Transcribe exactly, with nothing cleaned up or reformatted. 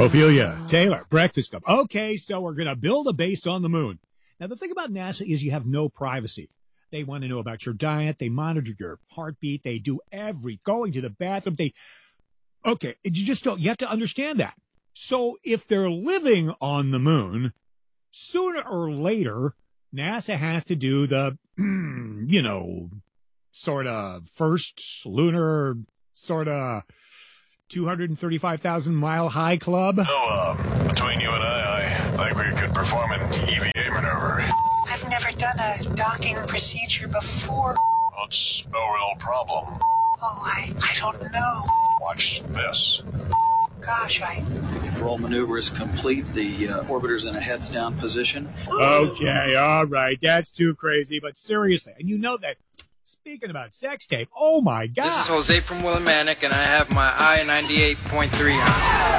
Ophelia Taylor, Breakfast Club. Okay, so we're going to build a base on the moon. Now, the thing about NASA is you have no privacy. They want to know about your diet. They monitor your heartbeat. They do every, going to the bathroom. They, okay, you just don't, you have to understand that. So if they're living on the moon, sooner or later, NASA has to do the, you know, sort of first lunar, sort of two hundred thirty-five thousand mile high club. So, uh, between you and I, I think we could perform an E V A maneuver. I've never done a docking procedure before. What's no real problem? Oh, I, I don't know. Watch this. Gosh, I... Roll maneuver is complete. The uh, orbiter's in a heads-down position. Okay, all right. That's too crazy, but seriously, and you know that, speaking about sex tape, oh my God. This is Jose from Willimantic, and I have my I ninety-eight point three on.